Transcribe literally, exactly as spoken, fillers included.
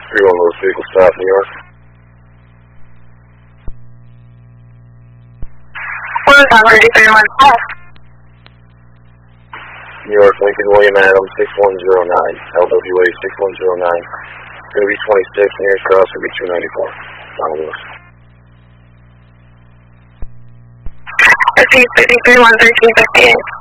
three one Lewis vehicle stop, New York. What is number three one five? New York, Lincoln William Adams, six one zero nine, L W A six one zero nine. It's going to be twenty-six, nearest cross will be two ninety-four. Don Lewis. Repeat, three one thirteen fifty-eight.